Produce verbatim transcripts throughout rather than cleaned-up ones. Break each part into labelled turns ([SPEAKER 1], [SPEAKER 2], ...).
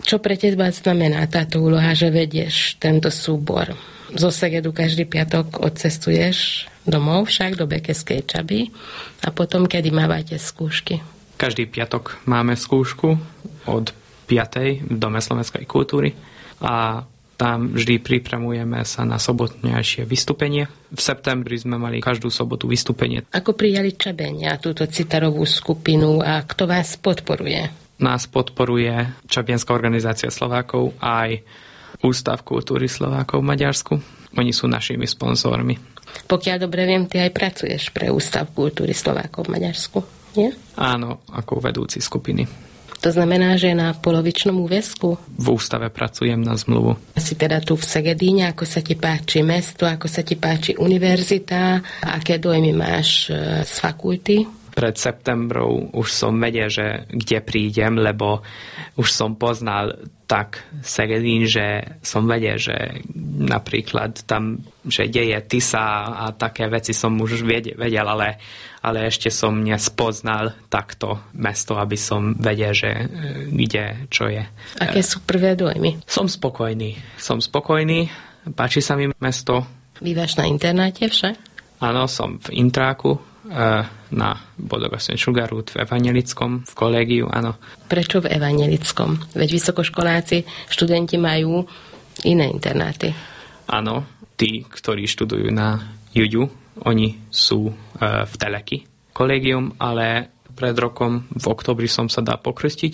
[SPEAKER 1] Čo pre teba znamená táto úloha, že vedieš tento súbor? Zo Segedu každý piatok odcestuješ domov však do Bekeskej Čaby a potom kedy mávate skúšky?
[SPEAKER 2] Každý piatok máme skúšku od piatej v Dome slovenskej kultúry a tam vždy pripravujeme sa na sobotnejšie vystúpenie. V septembri sme mali každú sobotu vystúpenie.
[SPEAKER 1] Ako prijali Čabenia túto citarovú skupinu a kto vás podporuje?
[SPEAKER 2] Nás podporuje Čabianska organizácia Slovákov aj Ústav kultúry Slovákov v Maďarsku. Oni sú našimi sponzormi.
[SPEAKER 1] Pokiaľ dobre viem, ty aj pracuješ pre Ústav kultúry Slovákov v Maďarsku, nie?
[SPEAKER 2] Áno, ako vedúci skupiny.
[SPEAKER 1] To znamená, že na polovičnom úväzku?
[SPEAKER 2] V ústave pracujem na zmluvu.
[SPEAKER 1] Si teda tu v Segedíne, ako sa ti páči mesto, ako sa ti páči univerzita, aké dojmy máš z fakulty?
[SPEAKER 2] Pred septembrou už som vedel, že kde prídem, lebo už som poznal tak Segedín, že som vedel, že napríklad tam, že deje Tisa a také veci som už vedel, ale, ale ešte som nespoznal takto mesto, aby som vedel, že kde, čo je.
[SPEAKER 1] Aké sú prvé dojmy?
[SPEAKER 2] Som spokojný. Som spokojný, páči sa mi mesto.
[SPEAKER 1] Bývaš na internáte však?
[SPEAKER 2] Áno, som v Intráku, na Bodogosne Šugarút v Evanjelickom, v kolégiu, áno.
[SPEAKER 1] Prečo v Evanjelickom? Veď vysokoškoláci, študenti majú iné internáty.
[SPEAKER 2] Áno, tí, ktorí študujú na Juďu, oni sú v Teleky kolégium, ale pred rokom v oktobri som sa dal pokrstiť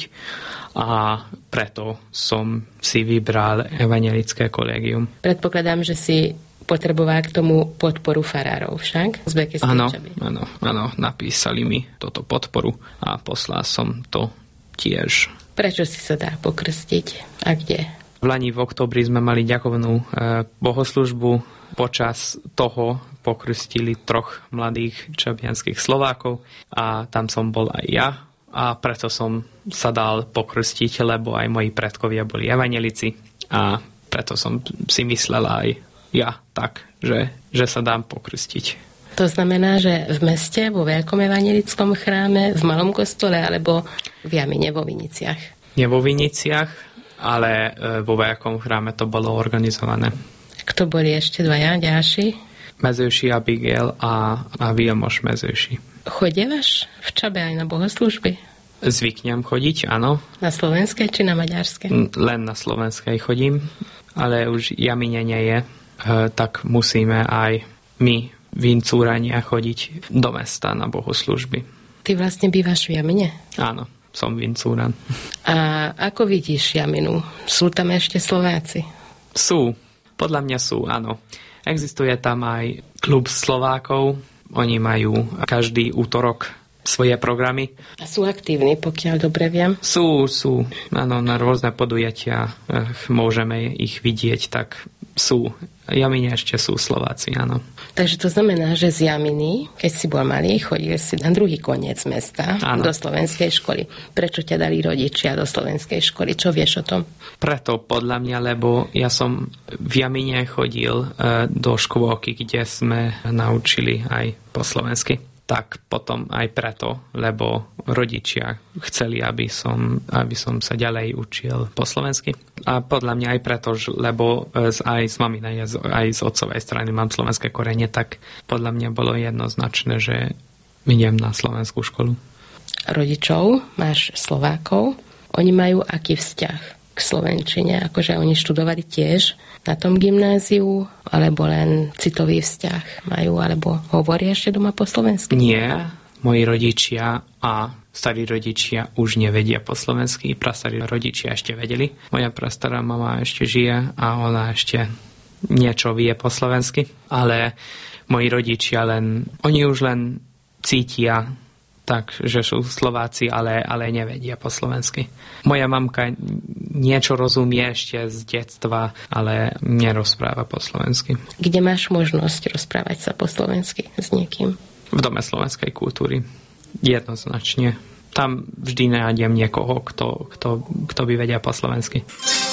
[SPEAKER 2] a preto som si vybral Evanjelické kolégium.
[SPEAKER 1] Predpokladám, že si potreboval k tomu podporu farárov však? Z Bekeskej
[SPEAKER 2] Áno,
[SPEAKER 1] Čaby.
[SPEAKER 2] áno, áno, napísali mi toto podporu a poslal som to tiež.
[SPEAKER 1] Prečo si sa dá pokrstiť a kde?
[SPEAKER 2] V lani v oktobri sme mali ďakovnú e, bohoslužbu. Počas toho pokrstili troch mladých čabianských Slovákov a tam som bol aj ja a preto som sa dal pokrstiť, lebo aj moji predkovia boli evanjelici a preto som si myslel aj ja tak, že, že sa dám pokrstiť.
[SPEAKER 1] To znamená, že v meste, vo veľkom evanjelickom chráme, v malom kostole, alebo v Jamine, vo Viniciach?
[SPEAKER 2] Nie vo Viniciach, ale vo veľkom chráme to bolo organizované.
[SPEAKER 1] Kto boli ešte dvaja ďalší?
[SPEAKER 2] Mezőši Abigail a, a Vilmos Mezőši.
[SPEAKER 1] Chodievaš v Čabe aj na bohoslužby?
[SPEAKER 2] Zvyknem chodiť, áno.
[SPEAKER 1] Na slovenskej či na maďarskej?
[SPEAKER 2] Len na slovenskej chodím, ale už Jamine nie je. Tak musíme aj my Vincúrania chodiť do mesta na bohoslužby.
[SPEAKER 1] Ty vlastne bývaš v Jamine?
[SPEAKER 2] Áno, som Vincúran.
[SPEAKER 1] A ako vidíš Jaminu? Sú tam ešte Slováci?
[SPEAKER 2] Sú, podľa mňa sú, áno. Existuje tam aj klub Slovákov. Oni majú každý útorok svoje programy.
[SPEAKER 1] A sú aktívni, pokiaľ dobre viem?
[SPEAKER 2] Sú, sú. Áno, na rôzne podujatia môžeme ich vidieť, tak sú. Jamine ešte sú Slováci, áno.
[SPEAKER 1] Takže to znamená, že z Jaminy, keď si bol malý, chodil si na druhý koniec mesta, áno, do slovenskej školy. Prečo ťa dali rodičia do slovenskej školy? Čo vieš o tom? Preto, podľa mňa, lebo ja som v Jamine chodil do škôlky, kde sme naučili aj po slovensky. Tak potom aj preto, lebo rodičia chceli, aby som, aby som sa ďalej učil po slovensky. A podľa mňa aj preto, lebo aj z maminej, aj z otcovej strany mám slovenské korene, tak podľa mňa bolo jednoznačné, že idem na slovenskú školu. Rodičov máš Slovákov, oni majú aký vzťah k slovenčine? Akože oni študovali tiež na tom gymnáziu, alebo len citový vzťah majú, alebo hovoria ešte doma po slovensky? Nie, moji rodičia a starí rodičia už nevedia po slovensky, prastarí rodičia ešte vedeli. Moja prastará mama ešte žije a ona ešte niečo vie po slovensky, ale moji rodičia len, oni už len cítia tak, že sú Slováci, ale, ale nevedia po slovensky. Moja mamka niečo rozumie ešte z detstva, ale nerozpráva po slovensky. Kde máš možnosť rozprávať sa po slovensky s niekým? V Dome slovenskej kultúry. Jednoznačne. Tam vždy nájdem niekoho, kto, kto, kto by vedia po slovensky.